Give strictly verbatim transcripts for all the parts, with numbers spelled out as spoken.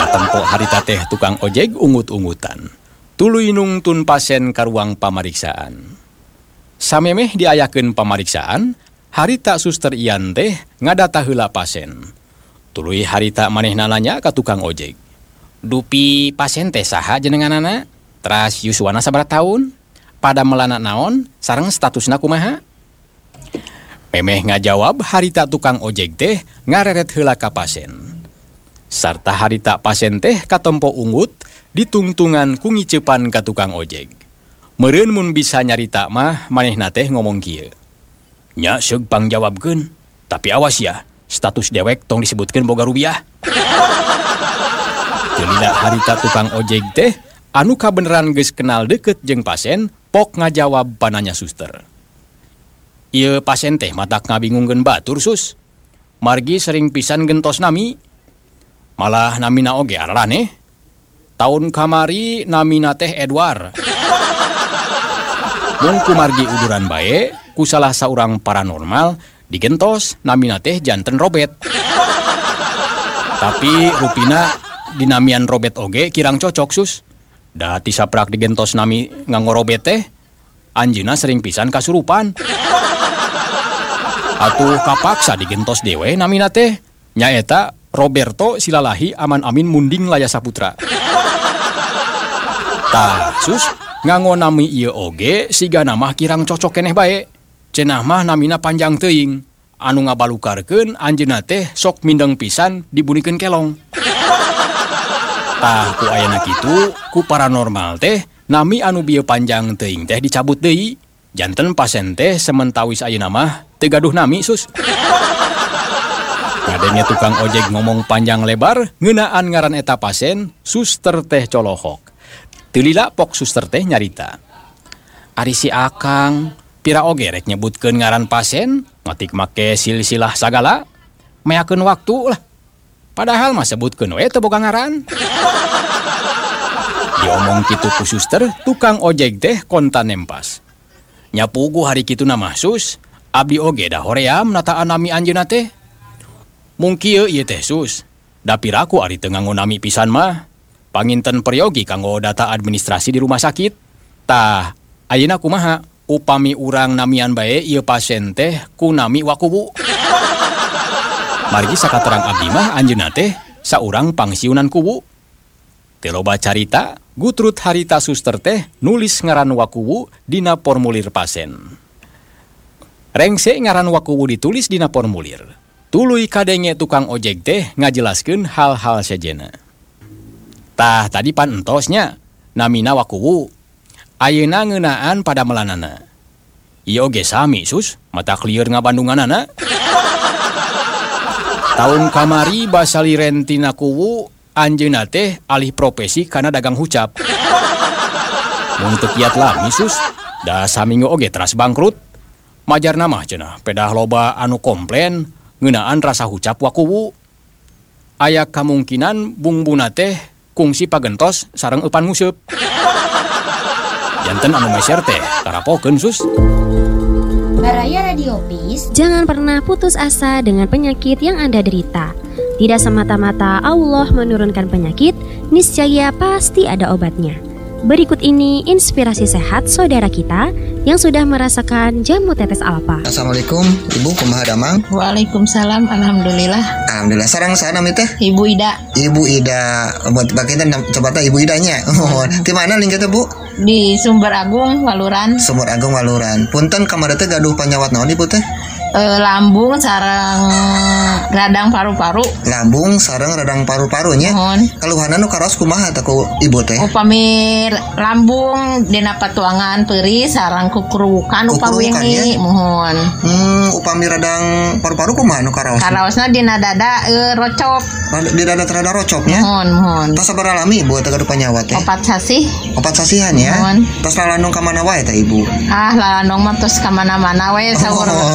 Katempo harita teh tukang ojek ungut-ungutan. Tuluy nungtun pasien ka ruang pamariksaan. Samemeh diayakeun pamariksaan, harita suster Ian teh ngadata heula pasien. Tuluy harita manehna nanya ka tukang ojek. Dupi pasien teh saha jenenganana? Teras yuswana sabaraha taun? Pada melana naon sareng statusna kumaha? Memeh ngajawab harita tukang ojek teh ngareret heula ka pasien. Sarta harita pasien teh katempo ungut ditungtungan ku ngiceupan ka tukang ojek. Meureun mun bisa nyarita mah manehna teh ngomong kieu. Nya seug pangjawabkeun, tapi awas ya, status dewek tong disebutkeun boga rupiah. Teu lila harita tukang ojek teh anu kabeneran geus kenal deukeut jeung pasien pok ngajawab pananya suster. Ieu pasien teh matak ngabingungkeun batur sus. Margi sering pisan gentos nami. Malah namina oge aneh. Tahun kamari namina teh Edward. Mun kumargi uduran bae ku salah saurang paranormal digentos namina teh janten Robert. Tapi rupina dinamian Robert oge kirang cocok sus. Da ti saprak digentos nami nganggo Robert teh anjeunna sering pisan kasurupan. Atuh kapaksa digentos dewe namina teh nyaeta Roberto Silalahi Aman Amin Munding Laya Saputra. Tah, sus, nganggo nami ieu oge siga nama kirang cocok keneh bae. Cenah mah namina panjang teuing. Anu ngabalukarkeun anjeunna teh sok mindeng pisan dibunikeun kelong. Tah, ku ayana kitu, ku paranormal teh nami anu bieu panjang teuing teh dicabut deui. Janten pasien teh sementawis ayeuna mah teu gaduh nami sus. Ngadenge tukang ojek ngomong panjang lebar ngeunaan ngaran eta pasien suster teh colohok. Teu lila pok suster teh nyarita. Ari si Akang pira oge rek nyebutkeun ngaran pasien, ngotik make silsilah sagala, meakeun waktu lah. Padahal mah sebutkeun we teu boga ngaran. Diomong kitu ku suster, tukang ojek teh kontan nempas. Nya puguh hari kitu na mah sus, abdi oge dah hoream nataan nami anjeunna teh. Mung kieu ieu teh sus, da piraku ari teu nganggo nami pisan mah. Panginten peryogi kanggo data administrasi di rumah sakit. Tah, ayeuna kumaha? Upami urang namian bae ieu pasien teh ku nami wakubu. Margi sakaterang abdi mah anjeunna teh saurang pangsiunan kubu. Teu loba carita, gutrut harita suster teh nulis ngaran wakubu dina formulir pasien. Rengse ngaran wakubu ditulis dina formulir. Tuluy kadenge tukang ojek teh ngajelaskeun hal-hal sejenna. Tah tadi pan entosnya namina wakuwu. Ayeuna ngeunaan pada melanana. Ieu oge sami sus, mata clear ngabandunganana. Tahun kamari basali rentina kuwu anjeunna teh alih profesi kana dagang hucap. Mun teu kiat lami sus, da saminggu oge teras bangkrut. Majarna mah cenah pedah loba anu komplain ngeunaan rasa hucap wakuwu. Aya kamungkinan bungbuna teh kungsi pagentos sareng eupan nguseup. Janten anu meser teh karapokeun sus. Baraya Radiopis, jangan pernah putus asa dengan penyakit yang Anda derita. Tidak semata-mata Allah menurunkan penyakit, niscaya pasti ada obatnya. Berikut ini inspirasi sehat saudara kita yang sudah merasakan jamu tetes alfa. Assalamualaikum, Ibu kumaha damang? Waalaikumsalam, alhamdulillah. Alhamdulillah, sareng saha nami teh? Ibu Ida. Ibu Ida, buat bagian coba teh Ibu Idanya. Oh, di mana lingknya teh, Bu? Di Sumber Agung, Waluran. Sumber Agung, Waluran. Punten kamari teh gaduh panyawat naon Ibu teh? E, lambung sareng radang paru-paru. Lambung sareng radang paru-parunya. Mohon. Kaluhana nu karos kumaha teh ku Ibu teh? Upami lambung dina patuangan peuri sareng kukurukan upami wengi. Mohon. Hmm, upami radang paru-paru kumaha nu karos? Karaosna dina dada e, rocop. Di dada rada rocopnya. Mohon, mohon. Tas sabaraha lami Ibu teh gaduh panyawat teh? Opat sasih. Opat sasihan ya. Mohon. Tas lalandung ka mana wae teh Ibu? Ah, lalandung mah tos ka mana-mana we saur Oh. sanusa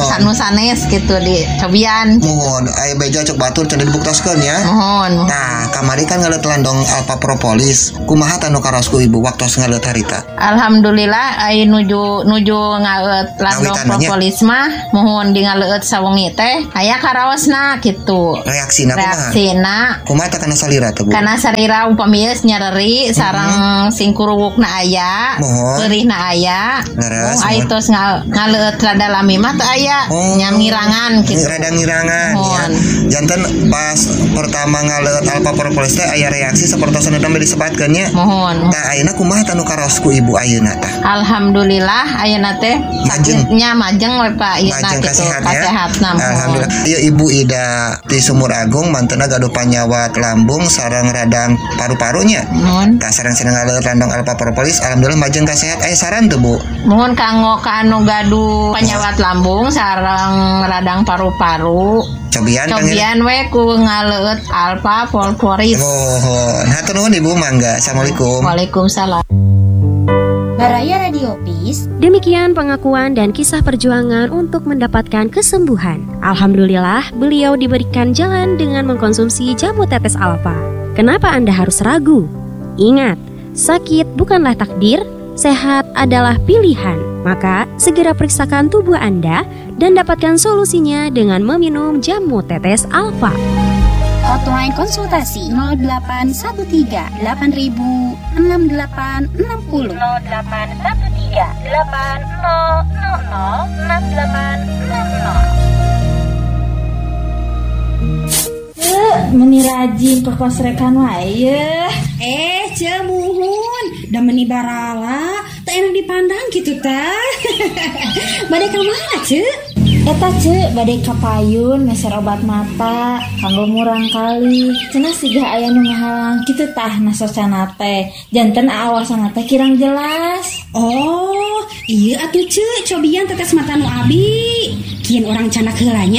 sanes gitu di cobian. Mohon aya beja cok batur cenah dibuktoskeun ya. Mohon. Nah, kamari kan ngaleut landong alpa propolis. Kumaha tanu karos ku ibu waktos ngaleut harita? Alhamdulillah ai nuju nuju ngaleut landong Ngawitannya. propolis mah mohon di ngaleut sawengi teh aya karaosna gitu. Reaksina kumaha? Reaksina Kumaha teh kana salira teh Bu? karena sarira umpami geus nyareri sareng sing kuruwukna aya, Mohon. peurihna aya. Leres, Oh ai mohon. tos ngal- ngaleut rada lami mah teu aya, Oh. nya ngirangan gitu. Rada ngirangan ya. Mohon. Janten pas pertama ngaleut alpa propolis teh aya reaksi sapertosan dambe disebatkeun nya. Mohon. Tah ayeuna kumaha tanu karos ku ibu ayeuna tah? Alhamdulillah ayeuna teh Majeng. sakitnya majeng we Pak ieu Majeng gitu kasehat ya. kasehatna mohon. Alhamdulillah. Ieu Ibu Ida di Sumur Agung mantena gaduh panyawat lambung sareng radang paru-parunya. Mohon. Tah sareng-sareng ngaleut landong alpa propolis alhamdulillah majeng kasehat. Aya saran teu Bu? Mohon kanggo ka anu gaduh penyawat lambung sareng radang paru-paru. Cobian panggil. Cobian we ku ngaleut alfa fosforis. Mohon. Hatur nuhun Ibu mangga. Assalamualaikum. Waalaikumsalam. Baraya Radio Peace. Demikian pengakuan dan kisah perjuangan untuk mendapatkan kesembuhan. Alhamdulillah, beliau diberikan jalan dengan mengkonsumsi jamu tetes alfa. Kenapa Anda harus ragu? Ingat, sakit bukanlah takdir, sehat adalah pilihan. Maka, segera periksakan tubuh Anda dan dapatkan solusinya dengan meminum jamu tetes alfa. Hotline konsultasi nol delapan satu tiga delapan ribu enam delapan enam nol nol delapan satu tiga delapan nol nol nol enam delapan enam nol. Meni rajin perkosrekan wae. Eh, cemuhun, da meni barala, tak enak dipandang gitu tah. Bade ka mana, Ce? Eta ce badai kapayun meser obat mata kanggo murang kali. Cenah siga aya nu ngahalang kitu tah nasosana teh. Janten aawasana teh kirang jelas. Oh, iya atuh Ce, cobian tetes mata nu abi. Kian orang canak heulanya.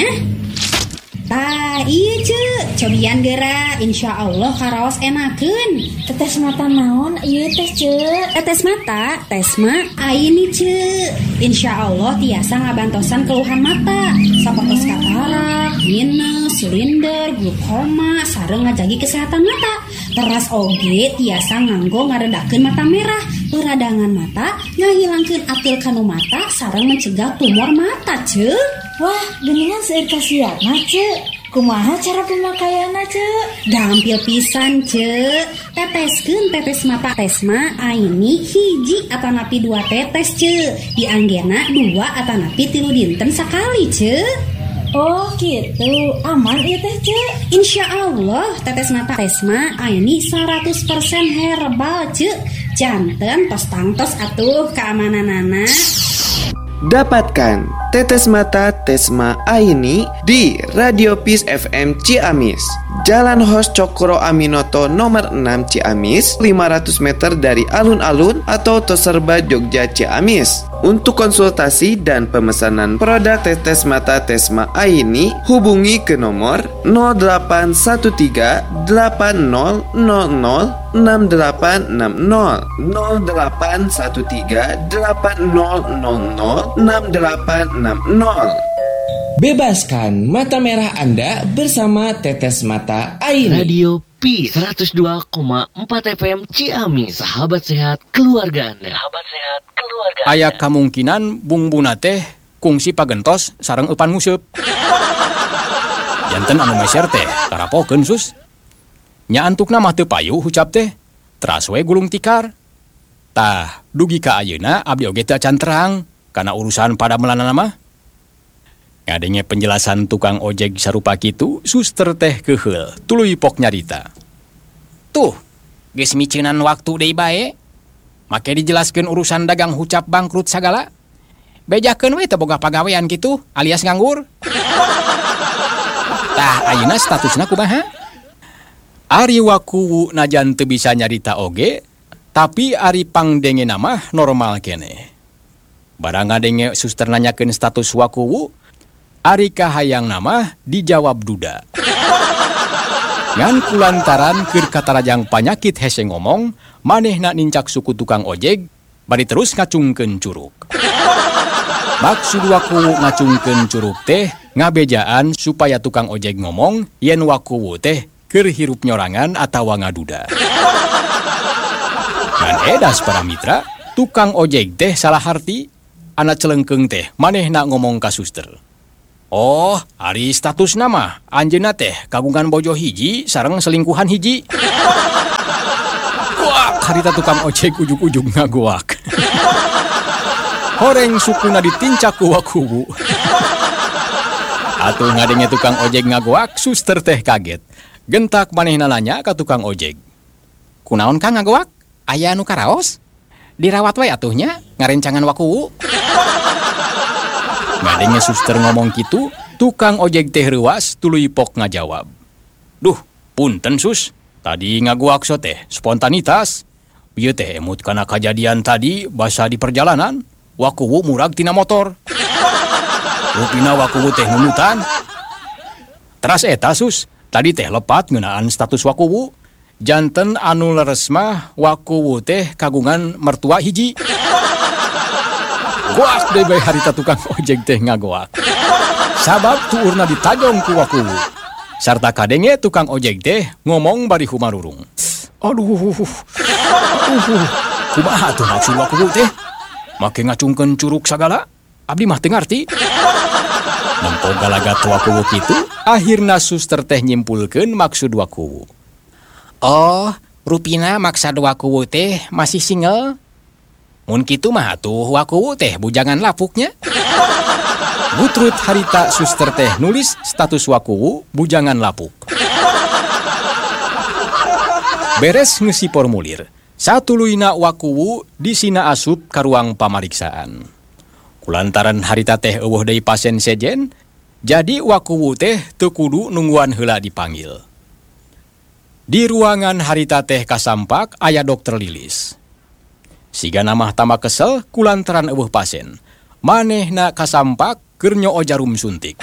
Tah, iya Ce, cobian geura, insya Allah karaos enakeun. Tetes mata naon ieu teh ce? Tetes mata, tes mah aini Ce. Insya Allah tiasa ngabantosan keluhan mata, sapertos katarak, minus, silinder, glukoma, sareng ngajagi kesehatan mata. Teras oge tiasa nganggo ngaredakeun mata merah, peradangan mata, ngahilangkeun atil kanu mata, sareng mencegah tumor mata Ce. Wah, geningan seueur kasiatna ce. Kumaha cara pemakaianna ce? Gampil pisan Ce. Teteskeun tetes mata tesma aini hiji atanapi dua tetes Ce. Dianggena dua atanapi tilu dinten sakali Ce. Oh gitu, aman ieu teh ce. Insya Allah tetes mata tesma aini seratus persen herbal Ce. Janten tos tangtos atuh keamananana. Dapatkan tetes mata Tesma Aini di Radio Peace F M Ciamis, Jalan Hos Cokro Aminoto nomor enam Ciamis, lima ratus meter dari alun-alun atau Toserba Jogja Ciamis. Untuk konsultasi dan pemesanan produk tetes mata Tesma Aini, hubungi ke nomor nol delapan satu tiga delapan nol nol nol enam delapan enam nol nol delapan satu tiga delapan nol nol nol enam delapan enam nol. Bebaskan mata merah Anda bersama Tetes Mata Aini. Radio P seratus dua koma empat F M Ciamis, sahabat sehat keluarga Anda. Sahabat sehat keluarga Anda. Aya kemungkinan bungbuna teh kungsi pagentos sareng eupan nguseup. Janten anu meser teh karapokeun sus. Nya antukna mah teu payu ucap teh. Teras we gulung tikar. Tah, dugi ka ayeuna abdi oge teu acan terang kana urusan pada melanana mah. Ngadenge penjelasan tukang ojek sarupa kitu, suster teh keheul, tuluy pok nyarita. Tuh, geus miceunan waktu deui bae. Make dijelaskeun urusan dagang hucap bangkrut sagala. Bejakeun we teu boga pagawean kitu, alias nganggur. Tah, ayeuna statusna kumaha? Ari wakuwu najan teu bisa nyarita oge, tapi ari pangdengena mah normal keneh. Barang ngadenge suster nanyakeun status wakuwu, ari kahayang nama dijawab duda. Ngan kulantaran keur katarajang panyakit hese ngomong, manehna nincak suku tukang ojek, bari terus ngacungkeun curug. Maksud wakuwu ngacungkeun curug teh ngabejaan supaya tukang ojek ngomong yen wakuwu teh keur hirup nyorangan atawa ngaduda. Ngan edas para mitra, tukang ojek teh salah harti, anak celengkeung teh manehna ngomong ka suster. Oh, ari status nama anjeunna teh kagungan bojo hiji sareng selingkuhan hiji. Guak, harita tukang ojek ujug-ujug ngaguak. Horeng sukuna ditincak ku wakuwu. Atuh ngadenge tukang ojek ngagoak, suster teh kaget. Gentak manehna nanya ka tukang ojek. Kunaon kang ngagoak? Aya nu karaos? Dirawat wae atuhnya, ngarencangan wakuwu. Ngadenge suster ngomong kitu, tukang ojek teh reuas tuluy pok ngajawab. Duh, punten sus. Tadi ngagoak so teh spontanitas. Ieu teh emut kana kajadian tadi basa di perjalanan. Wakuwu murag tina motor. Rupina wakuwu teh nunutan. Teras eta sus, tadi teh lepat ngeunaan status wakuwu. Janten anu leres mah wakuwu teh kagungan mertua hiji. Goak deui bae harita tukang ojek teh ngagoak. Sabab tuurna ditajong ku wakuwu. Sarta kadenge tukang ojek teh ngomong bari humarurung. Aduh. Aduh. Kumaha tuh maksud wakuwu teh? Make ngacungkeun curug sagala, abdi mah teu ngarti. Nempo galagat wakuwu kitu, akhirna suster teh nyimpulkeun maksud wakuwu. Oh, rupina maksud wakuwu teh masih single. Mun kitu mah atuh wakuwu teh bujangan lapuknya. Butrut harita suster teh nulis status wakuwu bujangan lapuk. Beres ngisi formulir. Satuluyna wakuwu disina asup ka ruang pamariksaan. Kulantaran harita teh eueuh deui pasien sejen, jadi wakuwu teh teu kudu nungguan heula dipanggil. Di ruangan harita teh kasampak aya dokter Lilis. Sigana mah tambah kesel kulantaran eueuh pasien. Manehna kasampak keur nyoo jarum suntik.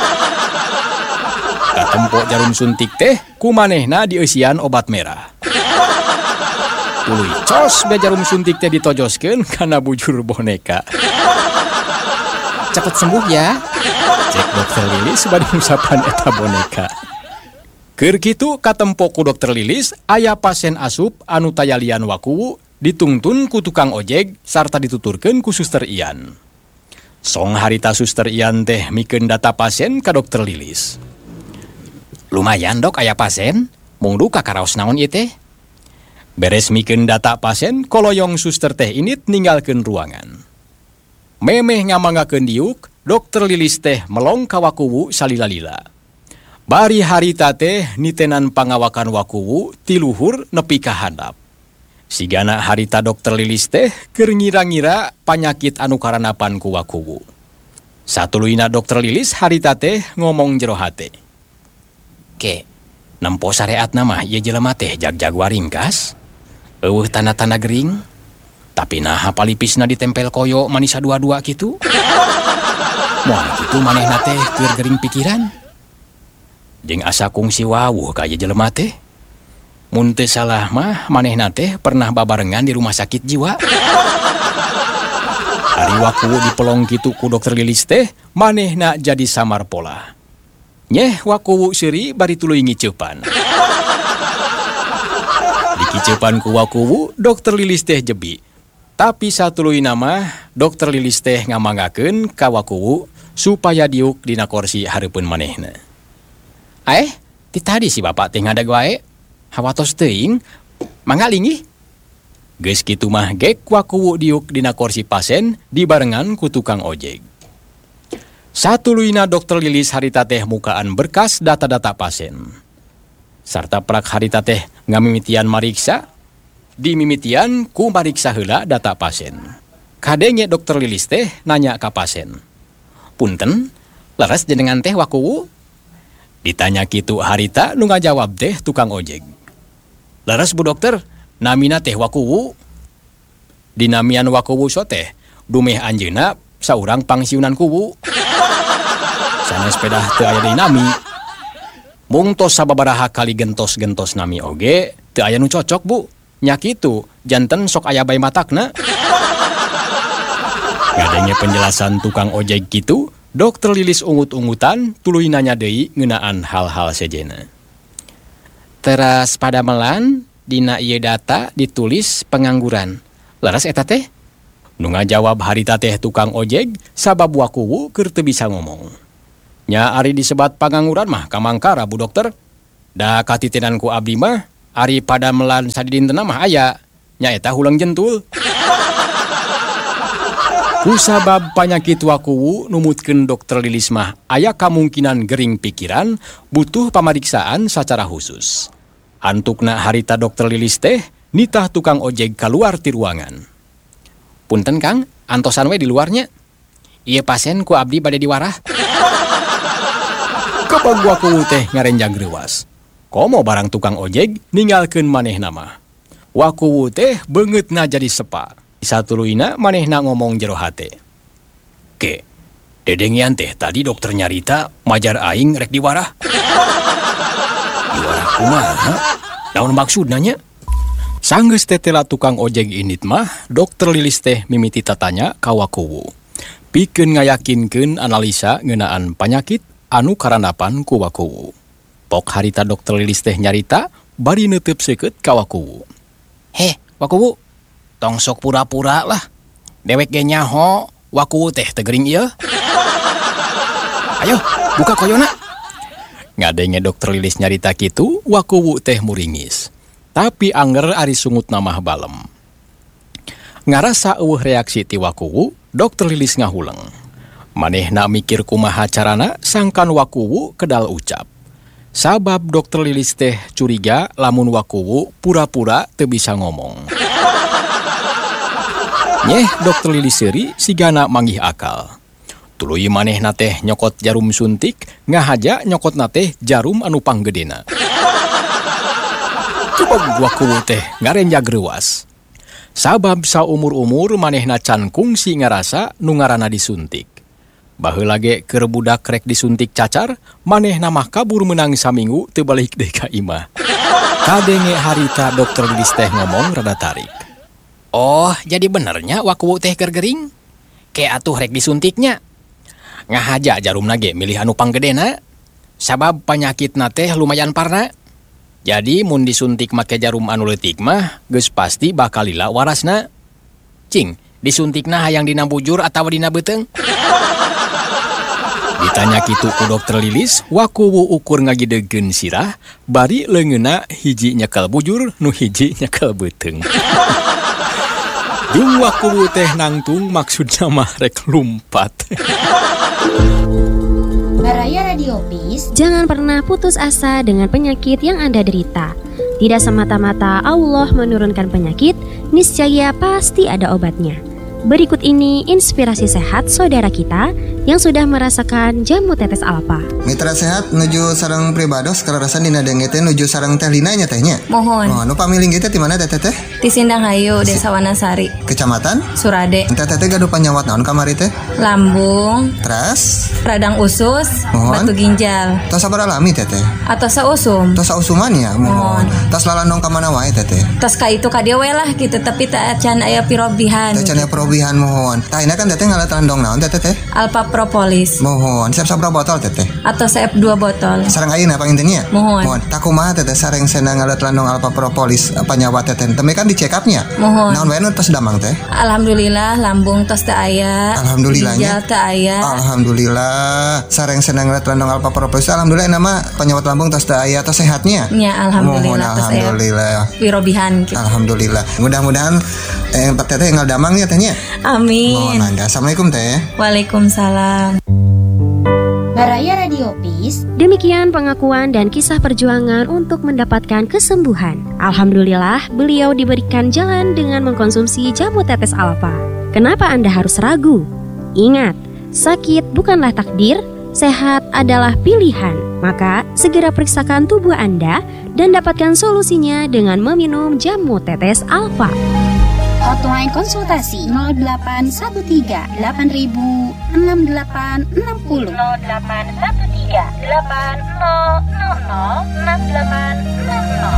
Katempo jarum suntik teh ku manehna dieusian obat merah. Tuluy cos be jarum suntik teh ditojoskeun kana bujur boneka. Cepet sembuh ya, cek dokter Lilis bari ngusapan eta boneka. Keur kitu katempo ku dokter Lilis aya pasien asup anu tayalian wakuwu ditungtun ku tukang ojek sarta dituturkeun ku suster Ian. Song harita suster Ian teh mikeun data pasien ka dokter Lilis. Lumayan dok aya pasien, mung duka karaos naon ieu teh? Beres mikeun data pasien, koloyong suster teh init ninggalkeun ruangan. Memeh ngamangakeun diuk, dokter Lilis teh melong ka wakuwu salila-lila. Bari harita teh nitenan pangawakan wakuwu ti luhur nepi ka handap. Sigana harita dokter Lilis teh keur ngira-ngira panyakit anu karanapan ku wakuwu. Satuluyna dokter Lilis harita teh ngomong jero hate. Ke, nempo sareatna mah ieu jelema teh jag-jagoa ringkas. Eueuh tanda-tanda gering, tapi naha palipisna ditempel koyo manisa dua-dua kitu. Moal kitu manehna teh keur gering pikiran. Jeung asa kungsi wawuh ka ieu jelema teh. Mun teu salah mah manehna teh pernah babarengan di rumah sakit jiwa. Ari wakuwu dipelong kitu ku dokter Lilis teh, manehna jadi samar pola. Nyeh wakuwu seuri bari tuluy ngiceupan. Dikiceupan ku wakuwu, dokter Lilis teh jebi. Tapi satuluyna mah dokter Lilis teh ngamangakeun ka wakuwu supaya diuk dina kursi hareupeun manehna. Eh, ti tadi si bapak teh ngadag wae. Hawatos teuing, mangga linggih. Geus kitu mah gek wakuwu diuk dina kursi pasien dibarengan ku tukang ojek. Satuluyna dokter Lilis harita teh mukaan berkas data-data pasien. Sarta prak harita teh ngamimitian mariksa, dimimitian ku mariksa heula data pasien. Kadenge dokter Lilis teh nanya ka pasien. Punten, leres jenengan teh wakuwu? Ditanya kitu harita nu ngajawab teh tukang ojek. Leres bu dokter, namina teh wakuwu. Dinamian wakuwu so teh, dumeh anjeuna saurang pangsiunan kuwu. Sanes pedah teu aya deui nami. Mung tos sababaraha kali gentos-gentos nami oge, teu aya nu cocok bu. Nya kitu, janten sok aya bae matakna. Ngadenge penjelasan tukang ojek gitu, dokter Lilis ungut-ungutan tuluy nanya deui ngeunaan hal-hal sejena. Teras pada melan dina ieu data ditulis pengangguran. Leres eta teh? Nu ngajawab harita teh tukang ojek sabab wakuwu keur teu bisa ngomong. Nya ari disebat pengangguran mah kamangkara Bu Dokter. Da katitenan ku abdi mah ari pada melan sadidintena mah aya. Nya eta hulang jentul. Kusabab panyakit wakuwu numutkeun dokter Lilis mah aya kamungkinan gering pikiran butuh pameriksaan secara khusus. Antukna harita dokter Lilis teh nitah tukang ojek keluar ti ruangan. Punten Kang, antosan we di luarnya. Ieu pasien ku abdi bade diwarah. Kapag wakuwu teh ngarenjang reuwas. Komo barang tukang ojek ninggalkeun manehna mah. Wakuwu teh beungeutna jadi sepa. Satuluina manehna ngomong jero hate. Ke, dedengian teh tadi dokter nyarita majar aing rek diwarah. Diwarah kumaha? Naon maksudna nya? Sanggeus tetela tukang ojek init mah, dokter Lilis teh mimiti tatanya ka wakuwu. Pikeun ngayakinkeun analisa ngeunaan panyakit anu karanapan ku wakuwu. Pok harita dokter Lilis teh nyarita bari neuteub seukeut ka wakuwu. Heh, wakuwu, tong sok pura-pura lah. Dewek ge nyaho, wakuwu teh teu gering ieu. Ayo, buka koyona. Ngadenge dokter Lilis nyarita kitu, wakuwu teh muringis. Tapi anger ari sungut namah balem. Ngarasa eueuh reaksi ti wakuwu, dokter Lilis ngahuleng. Manehna mikir kumaha carana sangkan wakuwu kedal ucap. Sabab dokter Lilis teh curiga lamun wakuwu pura-pura teu bisa ngomong. Nyeh dokter Lilis seuri sigana manggih akal. Tuluy manehna teh nyokot jarum suntik, ngahaja nyokotna teh jarum anu panggedena. Kupag wakuwu teh ngarenjag reuwas. Sabab saumur-umur manehna can kungsi ngarasa nu ngaranna disuntik. Baheula ge keur budak rek disuntik cacar, manehna mah kabur meunang saminggu teu balik deui ka imah. Kadenge harita dokter Lilis teh ngomong rada tarik. Oh, jadi benernya wakuwu teh keur gering? Ke atuh rek disuntiknya. Ngahaja jarumna ge milih anu panggedena. Sabab panyakitna teh lumayan parna. Jadi mun disuntik make jarum anu leutik mah geus pasti bakal lila warasna. Cing, disuntikna hayang dina bujur atawa dina beuteung? Ditanya kitu ku dokter Lilis, wakuwu ukur ngagideugeun sirah, bari leungeunna hiji nyekel bujur, nu hiji nyekel beuteung. Dung wakuwu teh nangtung maksudna mah rek lumpat. Baraya Radio Peace. Jangan pernah putus asa dengan penyakit yang Anda derita. Tidak semata-mata Allah menurunkan penyakit, niscaya pasti ada obatnya. Berikut ini inspirasi sehat saudara kita yang sudah merasakan jamu tetes alfa. Mitra sehat nuju sareng pribados kararasan dina denge teh nuju sareng teh linanya tehnya. Mohon. Oh, nu pamiling kita di mana teh teh? Di Sindanghayu, Desa Wanasari. Kecamatan? Surade. Teh teh gaduh panyawat naon kamari teh? Lambung. Teras? Radang usus. Mohon. Batu ginjal. Tos sabar alami teh teh? Atau sausum. Tos sausuman ya? Mohon. Tos lalandong ka mana wae teh teh? Tos ka itu ka dieu we lah gitu, tapi teh can aya pirobihan. Teh can aya pirobihan mohon. Tah ini kan teteh ngalat landong naon teh teh? Alpha Propolis. Mohon. Siap sabra botol teteh? Atau siap dua botol. Sareng ayeuna pangintennya? Mohon. Mohon. Tak kumaha teteh sareng cenah ngalat landong Alpha Propolis panyawat teteh. Teme kan di check up-nya? Mohon. Naon wae nu tos damang teh? Alhamdulillah lambung tos teu aya. Alhamdulillahnya. Ginjal teu aya. Alhamdulillah. Sareng cenah ngalat landong Alpha Propolis. Alhamdulillah nama penyawat lambung tos teu aya tos sehatnya? Nya alhamdulillah tos aya. Alhamdulillah. Pirobihan gitu. Alhamdulillah. Mudah-mudahan eh teteh tinggal damang ya tehnya. Amin. Mohon Anda. Assalamualaikum teh. Waalaikumsalam. Baraya Radio Peace. Demikian pengakuan dan kisah perjuangan untuk mendapatkan kesembuhan. Alhamdulillah, beliau diberikan jalan dengan mengkonsumsi jamu tetes alfa. Kenapa Anda harus ragu? Ingat, sakit bukanlah takdir, sehat adalah pilihan. Maka, segera periksakan tubuh Anda dan dapatkan solusinya dengan meminum jamu tetes alfa. Hotline konsultasi nol delapan satu tiga delapan ribu enam delapan enam nol nol delapan satu tiga delapan nol nol nol enam delapan enam nol.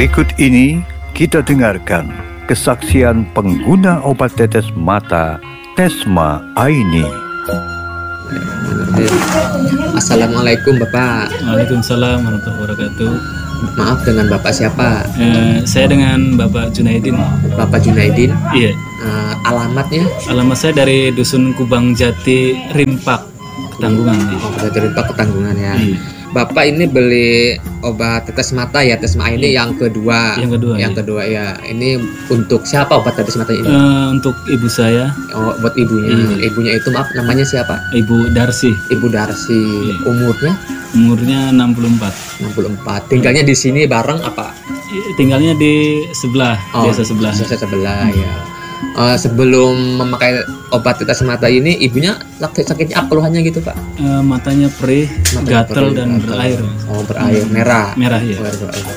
Berikut ini kita dengarkan kesaksian pengguna obat tetes mata Tesma Aini. Assalamualaikum Bapak. Waalaikumsalam warahmatullahi wabarakatuh. Maaf, dengan Bapak siapa? Eh, saya dengan Bapak Junaidin. Bapak Junaidin? Iya. Uh, alamatnya? Alamat saya dari Dusun Kubang Jati, Rimpak, Ketanggungan. Oh, Jati Rimpak, Ketanggungan ya. Iya. Bapak ini beli obat tetes mata ya, Tesma ini yang kedua. Yang kedua. Yang iya. kedua ya. Ini untuk siapa obat tetes mata ini? Uh, untuk ibu saya. Oh, buat ibunya. Iya. Ibunya itu maaf, namanya siapa? Ibu Darsi. Ibu Darsi. Iya. Umurnya? Umurnya enam puluh empat. enam puluh empat. Tinggalnya di sini bareng apa? Tinggalnya di sebelah, oh, desa sebelah. Desa sebelah hmm. ya. Uh, sebelum memakai obat tetes mata ini, ibunya sakitnya apa keluhannya gitu Pak? Uh, matanya perih, gatal dan gatel. Berair. Oh, berair merah. Merah ya. Berair, berair,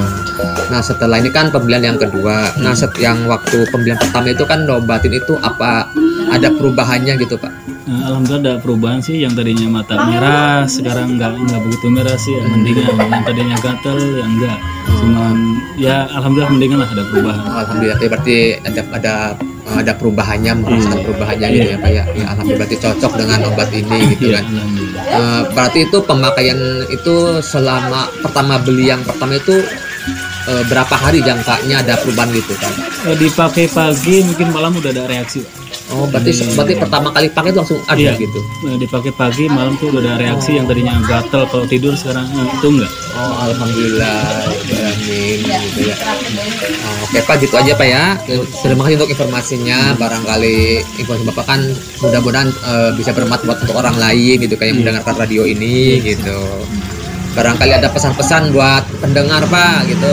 nah setelah ini kan pembelian yang kedua. Hmm. Nah set yang waktu pembelian pertama itu kan obatin itu apa ada perubahannya gitu Pak? Uh, Alhamdulillah ada perubahan sih, yang tadinya mata merah sekarang nggak nggak begitu merah sih, ya, mendingan. Yang tadinya gatal yang enggak, cuman ya alhamdulillah mendingan lah, ada perubahan. Oh, alhamdulillah berarti ada ada ada perubahannya, merasakan perubahannya gitu ya Pak ya. Ya alhamdulillah berarti cocok dengan obat ini gitu kan. Uh, berarti itu pemakaian itu selama pertama beli yang pertama itu uh, berapa hari jangkanya ada perubahan gitu kan? Uh, dipakai pagi mungkin malam udah ada reaksi. Oh, berarti hmm. berarti pertama kali pakai itu langsung ada iya, gitu. Dipakai pagi, malam tuh udah ada reaksi. Oh. Yang tadinya gatel kalau tidur sekarang itu enggak. Oh, alhamdulillah. Amin gitu ya. Oh, oke Pak, gitu aja Pak ya. Terima kasih untuk informasinya. Barangkali informasi Bapak kan mudah-mudahan uh, bisa bermanfaat untuk orang lain gitu kayak yang mendengarkan radio ini gitu. Barangkali ada pesan-pesan buat pendengar Pak gitu.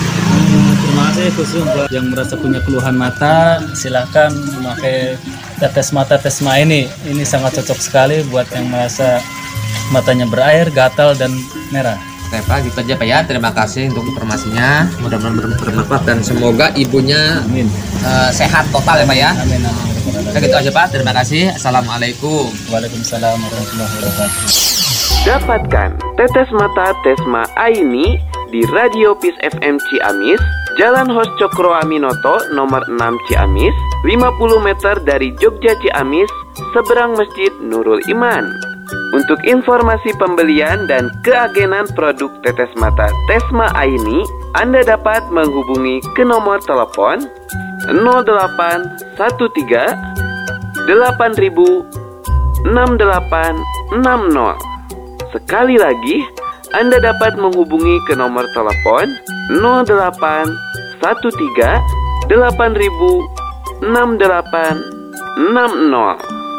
Terima kasih khusus buat yang merasa punya keluhan mata, silakan memakai tetes mata Tesma ini. Ini sangat cocok sekali buat yang merasa matanya berair, gatal dan merah. Oke Pak, gitu aja Pak ya. Terima kasih untuk informasinya. Mudah-mudahan bermanfaat dan semoga ibunya uh, sehat total ya Pak ya. Amin. Amin. Oke, gitu aja Pak. Terima kasih. Assalamualaikum. Waalaikumsalam warahmatullahi wabarakatuh. Dapatkan tetes mata Tesma Aini di Radio Peace F M Ciamis, Jalan Hos Cokro Aminoto nomor enam Ciamis, lima puluh meter dari Jogja Ciamis, seberang Masjid Nurul Iman. Untuk informasi pembelian dan keagenan produk tetes mata Tesma Aini, Anda dapat menghubungi ke nomor telepon nol delapan satu tiga delapan ribu enam delapan enam nol. Sekali lagi, Anda dapat menghubungi ke nomor telepon nol delapan satu tiga delapan ribu enam delapan enam nol.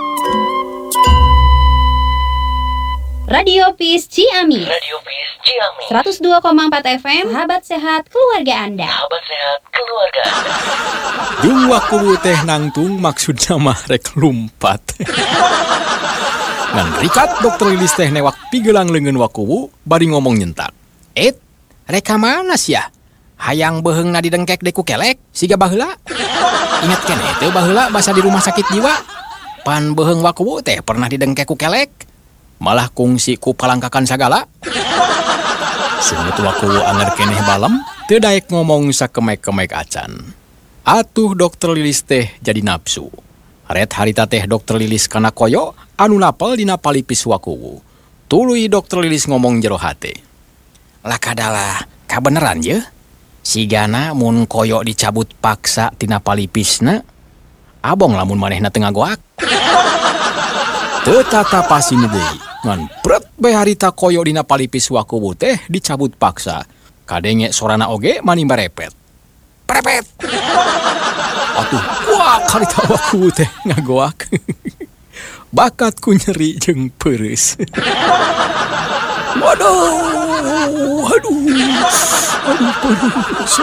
Radio Peace Ciamis. Radio Peace Ciamis. seratus dua koma empat F M. Sahabat sehat keluarga Anda. Sahabat sehat keluarga Anda. Jung waku teh nangtung maksudnya mah rek lumpat. Ngan rikat dokter Lilis teh newak pigelang leungeun wakuwu bari ngomong nyentak. Et, reka mana sih ya? Hayang beheungna didengkek deku kelek, siga baheula. Ingat keneh teu baheula basa di rumah sakit jiwa. Pan beheung wakuwu teh pernah didengkek ku kelek. Malah kungsi ku palangkakan sagala. Sumut wakuwu anger keneh balem, teu daek ngomong sakemek-kemek acan. Atuh dokter Lilis teh jadi nafsu. Ret harita teh dokter Lilis kana koyo anu napel dina palipis wakuwu. Tuluy dokter Lilis ngomong jero hate. Lakadalah, kabeneran ye? Sigana mun koyo dicabut paksa tina palipisna. Abong lamun manehna teu ngagoak. Teu tatapasin deui. Ngan pret bae harita koyo dina palipis wakuwu teh dicabut paksa. Kadenge sorana oge mani barepet. Prepet. Atuh, kuak harita wakuwu teh ngagoak. Bakatku nyeri jeung peureus. Waduh, aduh, aduh, peureus.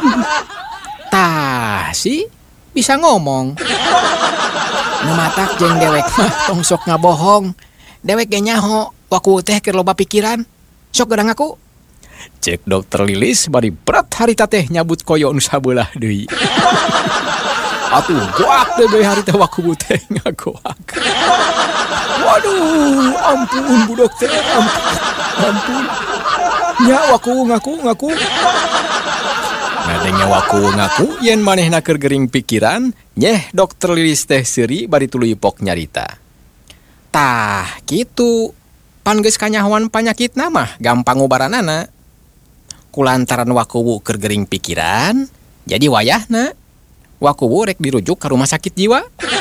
Tah, si bisa ngomong. Nu matak jeung dewek mah tong sok ngabohong. Dewek ge nyaho, wakuwu teh keur loba pikiran. Sok gedang aku. Cek dokter Lilis bari berat harita teh nyabut koyo nu sabelah deui. Atuh goak teh bae harita wakuwu teh ngagoak. Waduh, ampun Bu Dokter, ampun. Ampun. Nya wakuwu ngaku ngaku. Ngadengnya waku ngaku yen manehna keur gering pikiran, nyeh dokter Lilis teh seuri bari tuluy pok nyarita. Tah, kitu. Pan geus kanyahoan panyakitna mah gampang ngubaranana. Kulantaran wakuwu keur gering pikiran, jadi wayahna wakuwu rek dirujuk ke rumah sakit jiwa.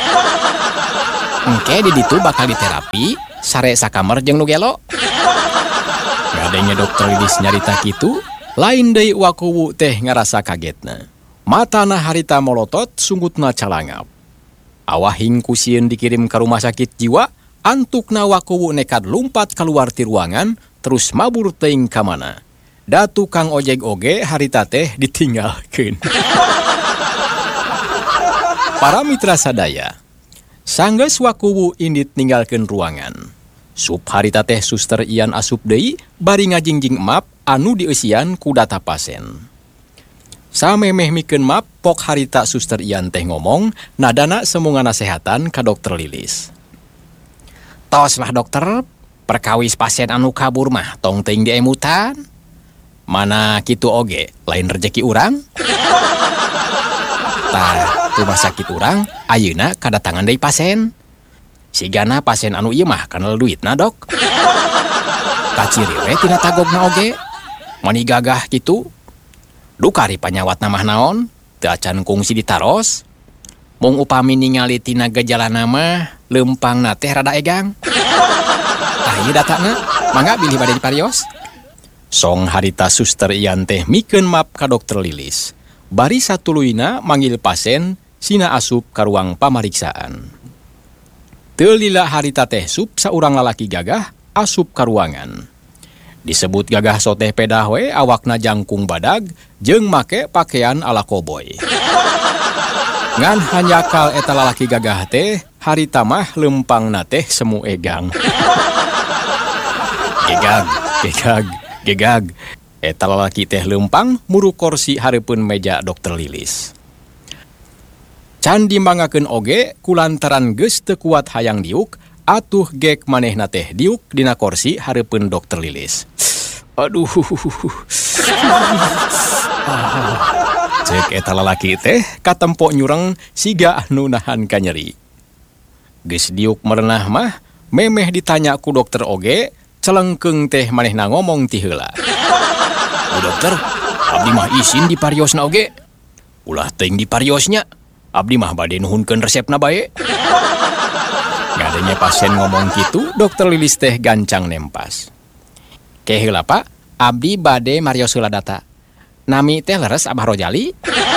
Engke di ditu bakal diterapi sare sakamar jeung nu gelo. Ngadengnya dokter Lilis nyarita kitu, lain deui wakuwu teh ngarasa kagetna. Matana harita molotot, sungutna calangap. Awahing kusieun dikirim ke rumah sakit jiwa, antukna wakuwu nekat lumpat keluar ti ruangan, terus mabur teuing ka mana. Da tukang ojek oge harita teh ditinggalkeun. Para mitra sadaya, sanggeus wakuwu indit ninggalkeun ruangan. Sup harita teh suster Ian asup deui bari ngajingjing map anu dieusian ku data pasien. Samemeh mikeun map pok harita suster Ian teh ngomong nadana semungan nasehatan ka dokter Lilis. Tos lah dokter, perkawis pasien anu kabur mah tong teuing diemutan. Mana kitu oge, lain rejeki urang. Tah, rumah sakit urang ayeuna kadatangan deui pasien. Sigana pasien anu ieu mah kanal duitna dok. Kaciri we tina tagogna oge. Mani gagah kitu. Dukari panyawatna mah naon? Teu acan kungsi ditaros. Mung upami ningali tina gejalana mah leumpangna teh rada egang. Tah ieu datana, mangga bilih bade diparios. Song harita suster Ian teh mikeun map ka dokter Lilis. Bari satuluyna manggil pasien sina asup ka ruang pamariksaan. Teu lila harita teh sup saurang lalaki gagah asup ka ruangan. Disebut gagah soteh pedah we awakna jangkung badag jeung make pakaian ala koboy. Ngan hanyakal eta lalaki gagah teh harita mah leumpangna teh semu egang. Gegag, gegag, gegag. Eta lalaki teh leumpang muru kursi hareupeun meja dokter Lilis. Can dimbangakeun oge kulantaran geus teu kuat hayang diuk, atuh gek manehna teh diuk dina kursi hareupeun dokter Lilis. Aduh. Cek eta lalaki teh katempo nyurang siga anu nahan ka nyeri. Geus diuk merenah mah memeh ditanya ku dokter oge, celengkeung teh manehna ngomong ti heula. Bu dokter, abdi mah izin di pariosna oge. Ulah teuing di pariosnya. Abdi mah bade nuhunkeun resepna bae. Ngadenya pasien ngomong kitu, dokter Lilis teh gancang nempas. Ke heula Pak, abdi bade marios heula data. Nami teh leres Abah Rojali?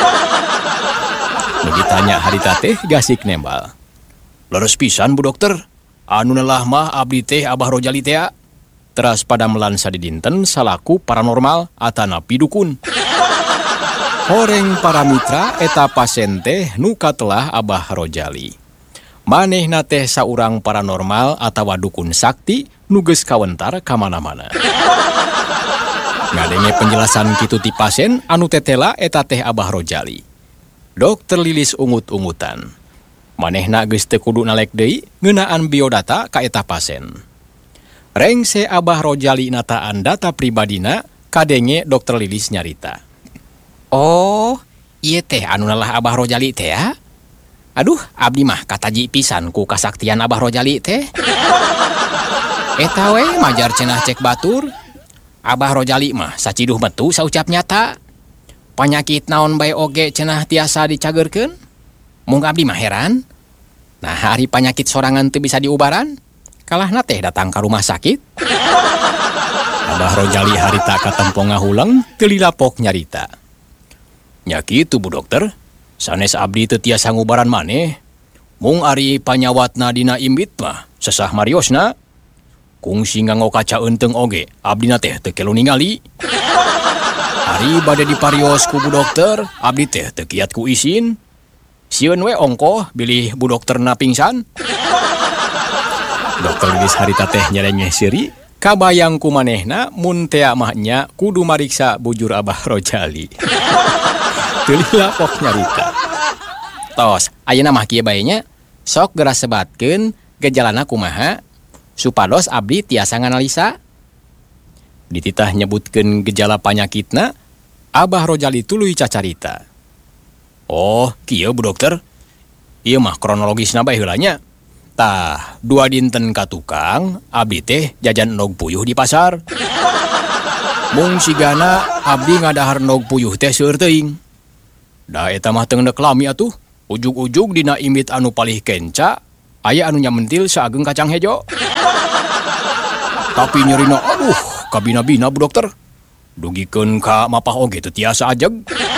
Nu ditanya harita teh gasik nembal. Leres pisan Bu dokter. Anu lelah mah abdi teh Abah Rojali teh. Teras pada melansa di dinten salaku paranormal atanapi dukun. Horeng para mitra eta pasien teh nuka telah Abah Rojali. Manehna teh saurang paranormal atawa dukun sakti nu geus kawentar ka mana-mana. Ngadenge penjelasan kitu ti pasien anu tetela eta teh Abah Rojali. Dokter Lilis ungut-ungutan. Manehna geus teu kudu nalek deui ngeunaan biodata ka eta pasien. Rengse Abah Rojali nataan data pribadina kadenge dokter Lilis nyarita. Oh, ieu teh anu lelah Abah Rojali teh ya? Aduh, abdi mah kataji pisan ku kasaktian Abah Rojali teh. Eta we majar cenah cek batur. Abah Rojali mah saciduh metu saucap nyata. Panyakit naon bae oge cenah tiasa dicageurkeun. Mung abdi mah heran. Nah, hari panyakit sorangan teu bisa diubaran. Kalahna teh datang ke rumah sakit. Abah Rojali harita katempo ngahulang teu lilapok nyarita. Nya kitu Bu dokter, sanes abdi teu tiasa ngubaran maneh. Mung ari panyawatna dina imbit mah sesah mariosna. Kungsi nganggo kaca eunteng oge, abdina teh teu kelu ningali. Ari bade diparios ku Bu dokter, abdi teh teu kiat ku izin. Sieun we ongkoh bilih Bu dokterna pingsan. Dokter Lilis harita teh nyerengeh seuri, kabayang ku manehna mun tea mahnya kudu mariksa bujur Abah Rojali. Teu lilapok nyarita. Tos, ayeuna mah kieu bae nya, sok geura sebatkeun gejalana kumaha supados abdi tiasa nganalisa. Dititah nyebutkeun gejala panyakitna, Abah Rojali tuluy cacarita. Oh, kieu Bu Dokter. Ieu mah kronologisna bae heula nya. Tah, dua dinten ka tukang, abdi teh jajan endog puyuh di pasar. Mung sigana abdi ngadahar endog puyuh teh seueur teuing. Da eta mah teu neuk lami atuh. Ujug-ujug dina imit anu palih kenca, aya anu nyamentil saageng kacang hejo. Tapi nyerina aduh, kabina-bina Bu Dokter. Dugikeun ka mapah oge teu tiasa ajeg.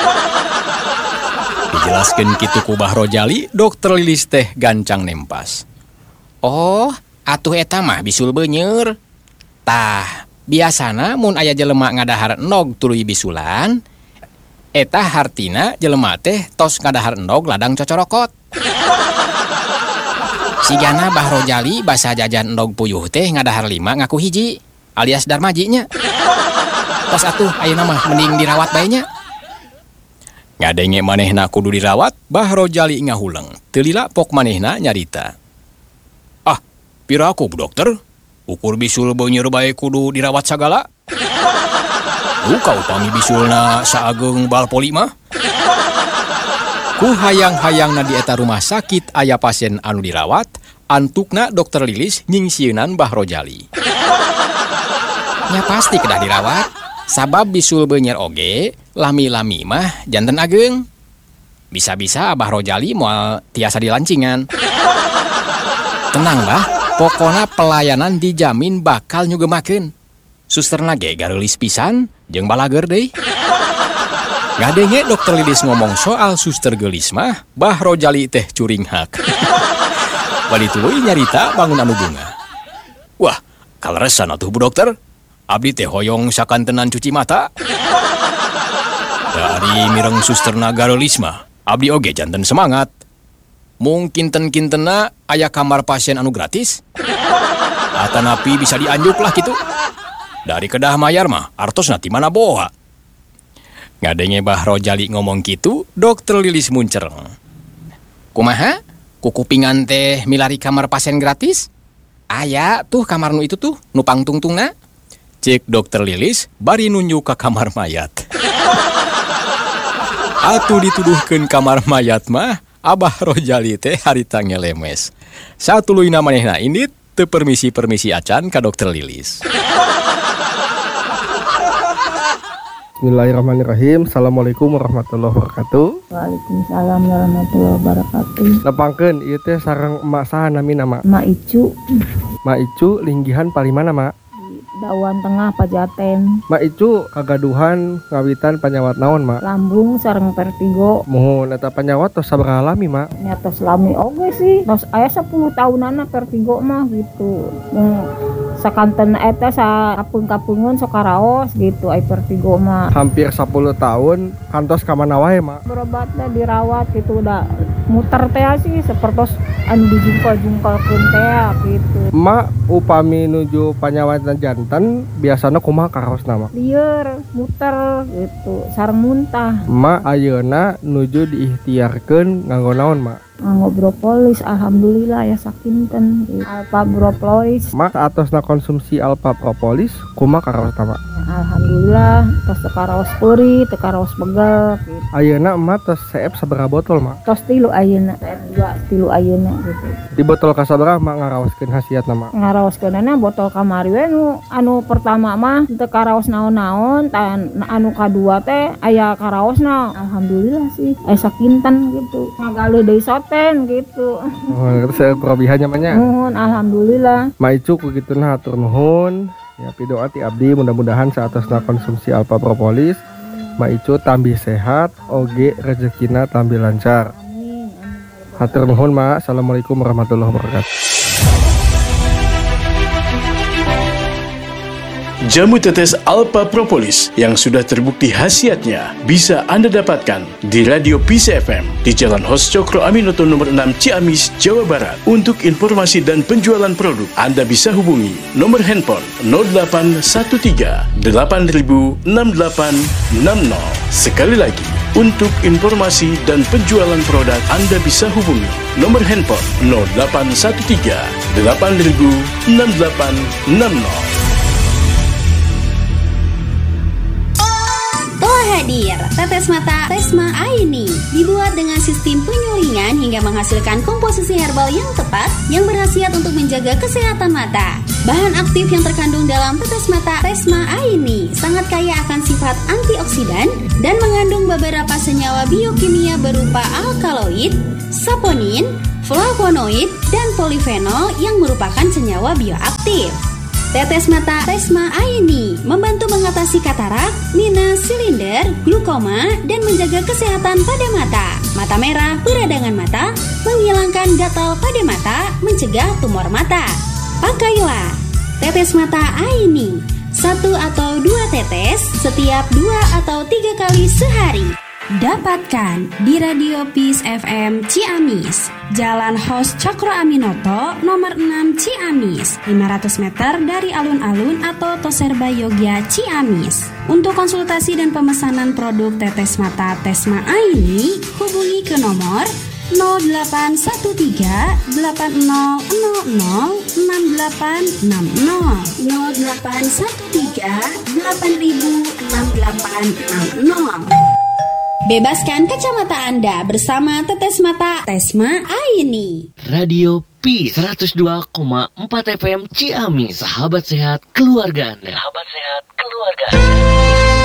Dijelaskeun kitu ku Bah Rojali, Dokter Lilis teh gancang nempas. Oh, atuh eta mah bisul beunyeur. Tah, biasana mun aya jelema ngadahar endog tuluy bisulan, eta hartina jelema teh tos ngadahar endog ladang cocorokot. Sigana Bah Rojali basa jajan endog puyuh teh ngadahar lima ngaku hiji, alias darmaji nya. Tos atuh ayeuna mah mending dirawat bae nya. Ngadenge manehna kudu dirawat, Bah Rojali ngahuleng. Teu lila pok manehna nyarita. Ah, piraku Bu Dokter? Ukur bisul beunyeur bae kudu dirawat sagala? Duh upami bisulna saageng bal poli mah. Ku hayang-hayangna di eta rumah sakit aya pasien anu dirawat, antukna Dokter Lilis nyingsieunan Bah Rojali. Nya pasti kedah dirawat, sabab bisul beunyeur oge, lami-lami mah janten ageng. Bisa-bisa Abah Rojali moal tiasa dilancingan. Tenang bah, pokona pelayanan dijamin bakal nyugemakeun. Susterna ge gareulis pisan, jeung balager deui. Ngadenge Dokter Lilis ngomong soal suster geulis mah, Bah Rojali teh curing hak. Bari tuluy nyarita bangun anu bunga. Wah, kaleresan atuh Bu Dokter. Abdi teh hoyong sakantenan cuci mata. Dari mireng susterna gareulis mah, abdi oge janten semangat. Mung kinten-kintena aya kamar pasien anu gratis. Atanapi bisa dianjuk lah gitu. Dari kedah mayar mah, artosna ti mana boha. Ngadenge Bah Rojali ngomong gitu, Dokter Lilis muncereng. Kumaha? Kukupingan teh milari kamar pasien gratis? Aya tuh kamar nu itu tuh, nu pangtungtungna. Cek Dokter Lilis, bari nunjuk ke kamar mayat. Atuh dituduhkeun kamar mayat mah, Abah Rojali teh harita ngelemes. Satuluyna manehna indit teu permisi-permisi acan ka Dokter Lilis. Bismillahirrahmanirrahim. Assalamualaikum warahmatullahi wabarakatuh. Waalaikumsalam warahmatullahi wabarakatuh. Lapangkeun ieu teh sareng emak saha namina, Mak? Mak Icu. Mak Icu linggihan palimana, Mak? Dawan Tengah Pajaten. Mak Icu kagaduhan ngawitan panyawat naon, Mak? Lambung sareng vertigo. Muhun eta panyawat tos sabaraha lami, Mak? Nya tos lami oge sih. Tos aya sepuluh tahunana vertigo mah gitu. Hmm, sakanten eta sa kapeung-kapeungeun sok karaos gitu ai vertigo mah. Hampir sepuluh tahun kantos ka mana wae, Mak? Berobatna dirawat gitu udah muter teh sih sapertos anu dijungkal-jungkalkeun teh gitu. Mak upami nuju panyawatna janten biasana kumaha karaosna, Mak? Lieur, muter gitu, sareng muntah. Mak ayeuna nuju diikhtiarkeun nganggo naon, Mak? Nganggo propolis, alhamdulillah ya sakinten gitu. Alpha propolis. Mak atosna konsumsi alpha propolis kumaha karaosna, Mak? Alhamdulillah tos teu karaos peuri, teu karaos begel gitu. Ayeuna emak tos seep sabaraha botol, Mak? Tos tilu ayeuna, dua tilu ayeuna gitu. Di botol kasabaraha Mak ngaraoskeun hasiatna, Mak? Ngaraoskeunana botol kamari we nu anu pertama mah teu karaos naon-naon, tan anu kadua teh aya karaosna. Alhamdulillah sih aya sakinten gitu. Ngagaluh deui soten gitu. Oh, terus kelebihannya mah nya? Nuhun, alhamdulillah. Mak Icu kugituna hatur nuhun. Ya pidoa ti abdi mudah-mudahan saatosna konsumsi alpha propolis Mak Icu tambih sehat, oge rezekina tambih lancar. Hatur nuhun, Mak. Assalamualaikum warahmatullahi wabarakatuh. Jamu tetes Alpha Propolis yang sudah terbukti khasiatnya bisa Anda dapatkan di Radio Peace F M di Jalan Hos Cokro Aminoto nomor enam Ciamis, Jawa Barat. Untuk informasi dan penjualan produk, Anda bisa hubungi nomor handphone nol delapan satu tiga delapan nol enam delapan enam nol. Sekali lagi, untuk informasi dan penjualan produk, Anda bisa hubungi nomor handphone nol delapan satu tiga delapan nol enam delapan enam nol. hadir. Tetes mata Tesma Aini dibuat dengan sistem penyulingan hingga menghasilkan komposisi herbal yang tepat yang berkhasiat untuk menjaga kesehatan mata. Bahan aktif yang terkandung dalam tetes mata Tesma Aini sangat kaya akan sifat antioksidan dan mengandung beberapa senyawa biokimia berupa alkaloid, saponin, flavonoid, dan polifenol yang merupakan senyawa bioaktif. Tetes mata Tesma Aini membantu mengatasi katarak, minus, silinder, glukoma, dan menjaga kesehatan pada mata, mata merah, peradangan mata, menghilangkan gatal pada mata, mencegah tumor mata. Pakailah tetes mata Aini, satu atau dua tetes setiap dua atau tiga kali sehari. Dapatkan di Radio Peace F M Ciamis, Jalan Hos Cokro Aminoto nomor enam Ciamis, lima ratus meter dari alun-alun atau Toserba Yogya Ciamis. Untuk konsultasi dan pemesanan produk tetes mata Tesma Aini, hubungi ke nomor nol delapan satu tiga delapan nol nol nol enam delapan enam nol nol delapan satu tiga delapan enam delapan enam nol. Bebaskan kacamata Anda bersama tetes mata Tesma Aini. Radio P seratus dua koma empat F M Ciamis, sahabat sehat keluarga Anda. Sahabat sehat keluarga Anda.